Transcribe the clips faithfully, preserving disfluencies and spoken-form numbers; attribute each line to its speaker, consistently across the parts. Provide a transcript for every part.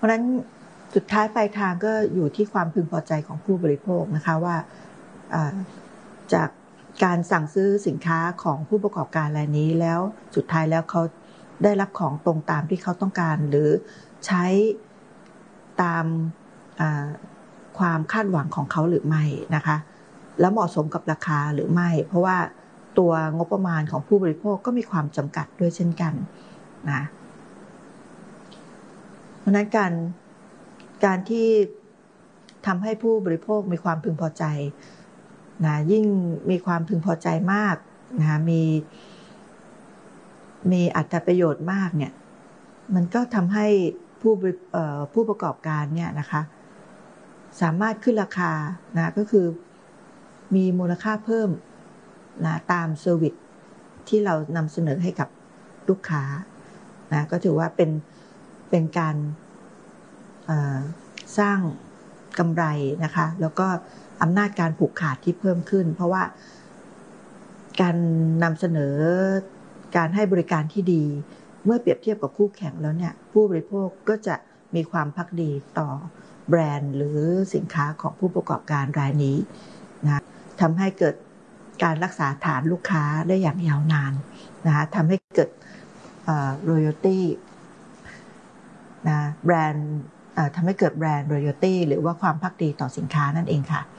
Speaker 1: ราะฉะนั้นสุดท้ายปลายทางก็อยู่ที่ความพึงพอใจของผู้บริโภคนะคะว่าจากการสั่งซื้อสินค้าของผู้ประกอบการรายนี้แล้วสุดท้ายแล้วเขาได้รับของตรงตามที่เขาต้องการหรือใช้ตามความคาดหวังของเขาหรือไม่นะคะแล้วเหมาะสมกับราคาหรือไม่เพราะว่าตัวงบประมาณของผู้บริโภคก็มีความจำกัดด้วยเช่นกันนะเพราะนั้นการการที่ทำให้ผู้บริโภคมีความพึงพอใจนะยิ่งมีความพึงพอใจมากนะมีมีอรรถประโยชน์มากเนี่ยมันก็ทำให้ผู้ผู้ประกอบการเนี่ยนะคะสามารถขึ้นราคานะก็คือมีมูลค่าเพิ่มนะตามเซอร์วิสที่เรานำเสนอให้กับลูกค้านะก็ถือว่าเป็นเป็นการสร้างกำไรนะคะแล้วก็อำนาจการผูกขาดที่เพิ่มขึ้นเพราะว่าการนำเสนอการให้บริการที่ดีเมื่อเปรียบเทียบกับคู่แข่งแล้วเนี่ยผู้บริโภคก็จะมีความภักดีต่อแบรนด์หรือสินค้าของผู้ประกอบการรายนี้นะทำให้เกิดการรักษาฐานลูกค้าได้อย่างยาวนานนะคะทำให้เกิด royalty นะแบรนด์ทำให้เกิดแบรนด์ royalty หรือว่าความภักดีต่อสินค้านั่นเองค่ะ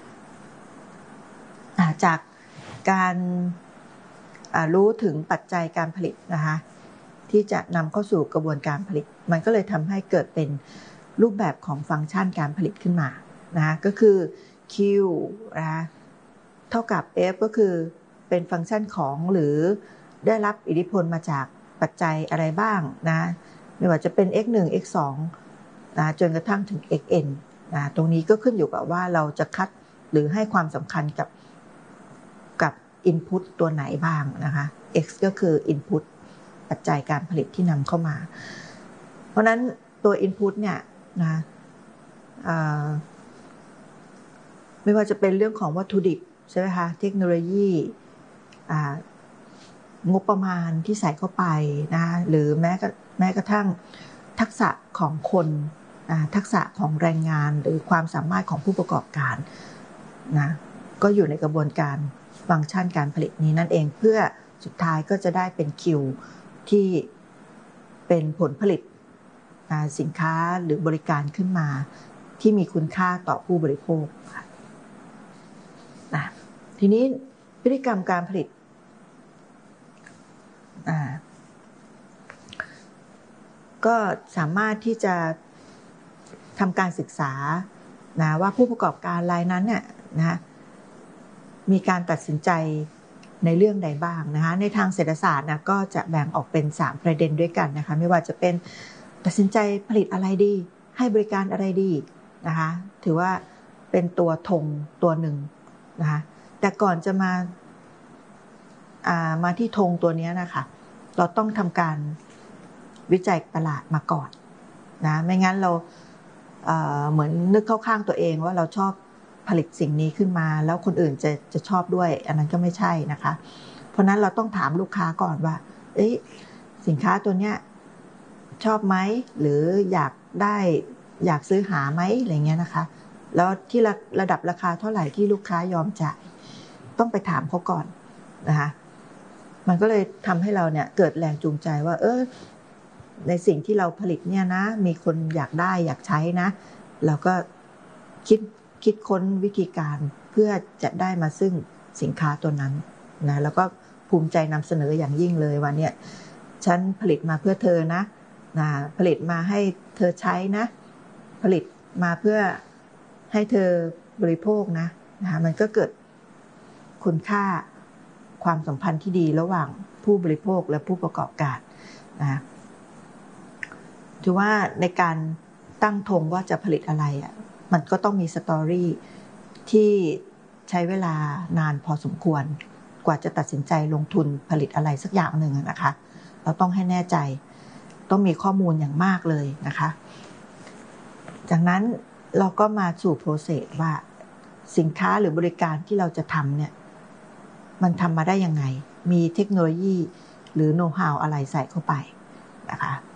Speaker 1: จากการรู้ถึงปัจจัยการผลิตนะคะที่จะนำเข้าสู่กระบวนการผลิตมันก็เลยทำให้เกิดเป็นรูปแบบของฟังก์ชันการผลิตขึ้นมานะคะก็คือ Q นะคะเท่ากับ F ก็คือเป็นฟังก์ชันของหรือได้รับอิทธิพลมาจากปัจจัยอะไรบ้างนะไม่ว่าจะเป็น เอ็กซ์ หนึ่ง เอ็กซ์ สอง นะจนกระทั่งถึง เอ็กซ์ เอ็น นะตรงนี้ก็ขึ้นอยู่กับว่าเราจะคัดหรือให้ความสำคัญกับกับ input ตัวไหนบ้างนะคะ X ก็คือ input ปัจจัยการผลิตที่นำเข้ามาเพราะนั้นตัว input เนี่ยนะไม่ว่าจะเป็นเรื่องของวัตถุดิบใช่ไหมคะเทคโนโลยีงบประมาณที่ใส่เข้าไปนะหรือแม้กระแม้กระทั่งทักษะของคนทักษะของแรงงานหรือความสามารถของผู้ประกอบการนะก็อยู่ในกระบวนการฟังก์ชันการผลิตนี้นั่นเองเพื่อสุดท้ายก็จะได้เป็นคิวที่เป็นผลผลิตสินค้าหรือบริการขึ้นมาที่มีคุณค่าต่อผู้บริโภคนะทีนี้พฤติกรรมการผลิตก็สามารถที่จะทำการศึกษานะว่าผู้ประกอบการรายนั้นเนี่ยนะมีการตัดสินใจในเรื่องใดบ้างนะคะในทางเศรษฐศาสตร์นะก็จะแบ่งออกเป็นสามประเด็นด้วยกันนะคะไม่ว่าจะเป็นตัดสินใจผลิตอะไรดีให้บริการอะไรดีนะคะถือว่าเป็นตัวธงตัวหนึ่งนะคะแต่ก่อนจะมามาที่ธงตัวนี้นะคะเราต้องทำการวิจัยตลาดมาก่อนนะไม่งั้นเราเ, เหมือนนึกเข้าข้างตัวเองว่าเราชอบผลิตสิ่งนี้ขึ้นมาแล้วคนอื่นจะจะชอบด้วยอันนั้นก็ไม่ใช่นะคะเพราะนั้นเราต้องถามลูกค้าก่อนว่าเอ๊ะสินค้าตัวเนี้ยชอบไหมหรืออยากได้อยากซื้อหาไหมอะไรเงี้ยนะคะแล้วที่ระระดับราคาเท่าไหร่ที่ลูกค้ายอมจ่ายต้องไปถามเขาก่อนนะคะมันก็เลยทำให้เราเนี่ยเกิดแรงจูงใจว่าเออในสิ่งที่เราผลิตเนี่ยนะมีคนอยากได้อยากใช้นะเราก็คิดคิดค้นวิธีการเพื่อจะได้มาซึ่งสินค้าตัวนั้นนะแล้วก็ภูมิใจนำเสนออย่างยิ่งเลยว่าเนี่ยฉันผลิตมาเพื่อเธอนะนะผลิตมาให้เธอใช้นะผลิตมาเพื่อให้เธอบริโภคนะนะมันก็เกิดคุณค่าความสัมพันธ์ที่ดีระหว่างผู้บริโภคและผู้ประกอบการนะถือว่าในการตั้งธงว่าจะผลิตอะไรอ่ะมันก็ต้องมีสตอรี่ที่ใช้เวลานานพอสมควรกว่าจะตัดสินใจลงทุนผลิตอะไรสักอย่างหนึ่งนะคะเราต้องให้แน่ใจต้องมีข้อมูลอย่างมากเลยนะคะจากนั้นเราก็มาสู่โปรเซสว่าสินค้าหรือบริการที่เราจะทำเนี่ยมันทำมาได้ยังไงมีเทคโนโลยีหรือโน้ตฮาวอะไรใส่เข้าไปนะคะ